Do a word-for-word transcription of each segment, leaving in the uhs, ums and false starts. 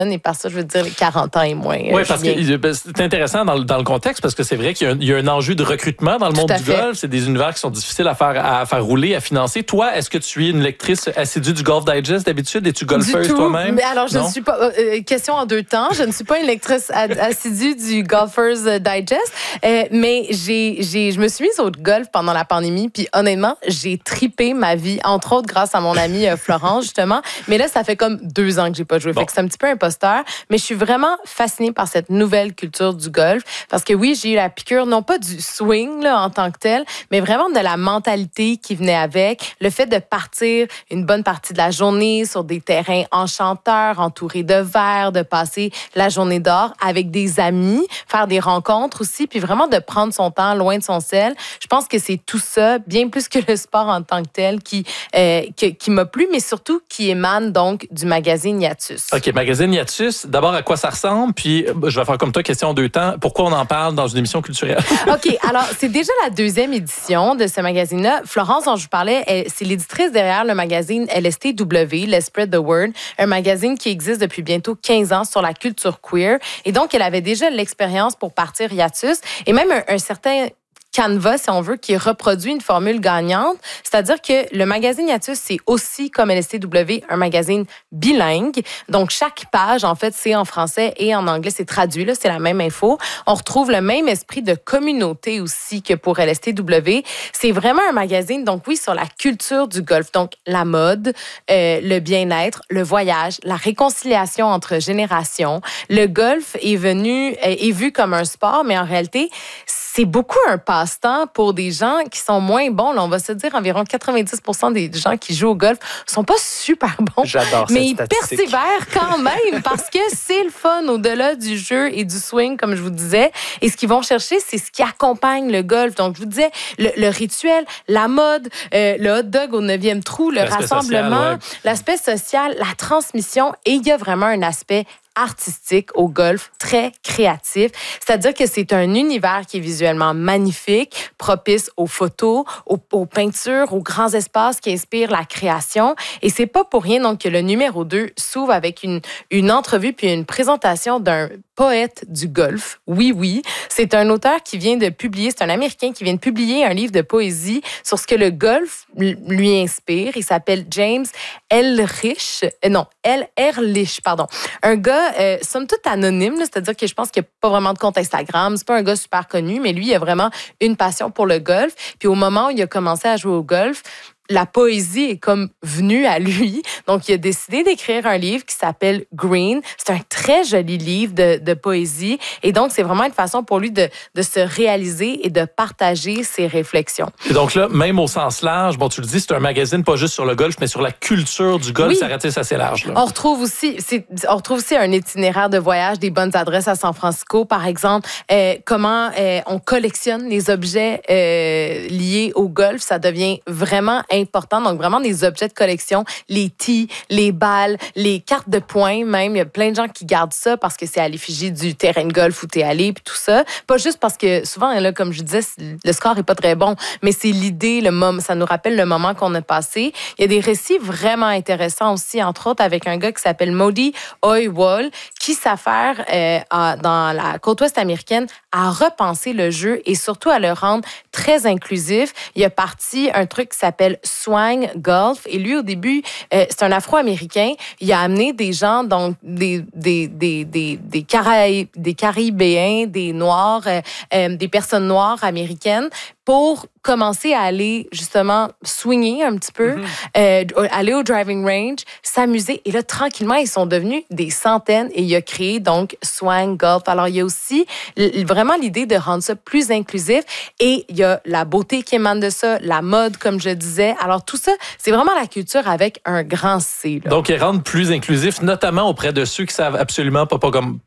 et par ça, je veux dire les quarante ans et moins. Oui, parce que ben, c'est intéressant dans le, dans le contexte parce que c'est vrai qu'il y a un, il y a un enjeu de recrutement dans le monde du golf. C'est des univers qui sont difficiles à faire, à faire rouler, à financer. Toi, est-ce que tu es une lectrice assidue du Golf Digest d'habitude? Es-tu golfeuse toi-même? Mais alors, je non? ne suis pas... Euh, question en deux temps. Je ne suis pas une lectrice assidue du Golfers Digest, euh, mais j'ai, j'ai, je me suis mise au golf pendant la pandémie, puis honnêtement, j'ai tripé ma vie, entre autres grâce à mon amie euh, Florence, justement. Mais là, ça fait comme deux ans que j'ai pas joué. Bon. Fait que c'est un petit peu imposteur, mais je suis vraiment fascinée par cette nouvelle culture du golf, parce que oui, j'ai eu la piqûre, non pas du swing là, en tant que tel, mais vraiment de la mentalité qui venait avec, le fait de partir une bonne partie de la journée sur des terrains enchanteurs, entourés de verre, de passer la journée dehors avec des amis, faire des rencontres aussi, puis vraiment de prendre son temps loin de son sel. Je pense que c'est tout ça, bien plus que le sport en tant que tel, qui, euh, qui, qui m'a plu, mais surtout qui émane donc du magazine Hiatus. OK, magazine Hiatus. D'abord, à quoi ça ressemble? Puis, je vais faire comme toi, question en deux temps. Pourquoi on en parle dans une émission culturelle? OK, alors, c'est déjà la deuxième édition de ce magazine-là. Florence, dont je vous parlais, elle, c'est l'éditrice derrière le magazine L S T W, Let's Spread the Word, un magazine qui existe depuis bientôt quinze ans sur la culture queer. Et donc, elle avait déjà l'expérience pour partir Hiatus et même un, un certain canevas, si on veut, qui reproduit une formule gagnante. C'est-à-dire que le magazine Hiatus, c'est aussi, comme L S T W, un magazine bilingue. Donc, chaque page, en fait, c'est en français et en anglais. C'est traduit, là, c'est la même info. On retrouve le même esprit de communauté aussi que pour L S T W. C'est vraiment un magazine, donc oui, sur la culture du golf. Donc, la mode, euh, le bien-être, le voyage, la réconciliation entre générations. Le golf est venu, est vu comme un sport, mais en réalité, c'est beaucoup un passe-temps pour des gens qui sont moins bons. Là, on va se dire environ quatre-vingt-dix pour cent des gens qui jouent au golf sont pas super bons. J'adore cette mais ils statistique. persévèrent quand même parce que c'est le fun au-delà du jeu et du swing, comme je vous disais. Et ce qu'ils vont chercher, c'est ce qui accompagne le golf. Donc, je vous disais, le, le rituel, la mode, euh, le hot dog au neuvième trou, le l'aspect rassemblement, social, ouais. l'aspect social, la transmission. Et il y a vraiment un aspect artistique au golf, très créatif. C'est-à-dire que c'est un univers qui est visuellement magnifique, propice aux photos, aux, aux peintures, aux grands espaces qui inspirent la création. Et c'est pas pour rien donc que le numéro deux s'ouvre avec une, une entrevue puis une présentation d'un poète du golf. Oui, oui. C'est un auteur qui vient de publier, c'est un Américain qui vient de publier un livre de poésie sur ce que le golf lui inspire. Il s'appelle James Ehrlich. Euh, non, L. Ehrlich, pardon. Un gars Euh, somme toute anonyme, là, c'est-à-dire que je pense qu'il n'y a pas vraiment de compte Instagram. C'est pas un gars super connu, mais lui, il a vraiment une passion pour le golf. Puis au moment où il a commencé à jouer au golf, la poésie est comme venue à lui. Donc, il a décidé d'écrire un livre qui s'appelle Green. C'est un très joli livre de, de poésie. Et donc, c'est vraiment une façon pour lui de, de se réaliser et de partager ses réflexions. Et donc là, même au sens large, bon, tu le dis, c'est un magazine pas juste sur le golf, mais sur la culture du golf. Oui. Ça ratisse assez large. Là. On retrouve aussi, c'est, on retrouve aussi un itinéraire de voyage, des bonnes adresses à San Francisco, par exemple. Euh, comment euh, on collectionne les objets euh, liés au golf. Ça devient vraiment important. Donc, vraiment des objets de collection, les tees, les balles, les cartes de points même. Il y a plein de gens qui gardent ça parce que c'est à l'effigie du terrain de golf où tu es allé puis tout ça. Pas juste parce que souvent, là, comme je disais, le score est pas très bon, mais c'est l'idée, le moment, ça nous rappelle le moment qu'on a passé. Il y a des récits vraiment intéressants aussi, entre autres avec un gars qui s'appelle Modi Oywall, qui s'affaire euh, à, dans la côte ouest américaine à repenser le jeu et surtout à le rendre très inclusif. Il a parti un truc qui s'appelle Swang Golf. Et lui, au début, euh, c'est un Afro-Américain. Il a amené des gens, donc des des des des des, Caraï- des Caribéens, des Noirs, euh, euh, des personnes noires américaines pour commencer à aller justement swinger un petit peu, mm-hmm. euh, aller au driving range, s'amuser. Et là, tranquillement, ils sont devenus des centaines et il a créé donc Swang Golf. Alors, il y a aussi l- vraiment l'idée de rendre ça plus inclusif et il y a la beauté qui émane de ça, la mode, comme je disais. Alors, tout ça, c'est vraiment la culture avec un grand C. Là. Donc, ils rendent plus inclusif, notamment auprès de ceux qui savent absolument pas, pas, comme, pas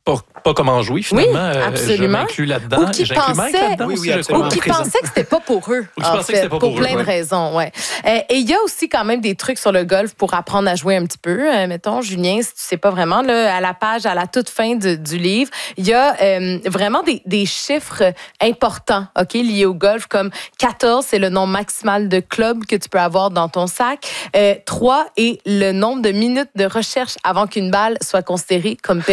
pas comment jouer, finalement. Oui, absolument. Je m'inclus là-dedans. Ou qui J'inclus Mike pensaient, là-dedans oui, aussi, oui, je crois. ou qui pensaient que c'était pas pour eux. Ou qui pensaient que c'était pas pour, pour eux, plein ouais. de raisons, ouais. Euh, et il y a aussi quand même des trucs sur le golf pour apprendre à jouer un petit peu. Euh, mettons, Julien, si tu sais pas vraiment, là, à la page, à la toute fin de, du livre, il y a euh, vraiment des, des chiffres importants, ok, liés au golf, comme quatorze, c'est le nombre maximal de clubs que tu peux avoir dans ton sac. Euh, trois est le nombre de minutes de recherche avant qu'une balle soit considérée comme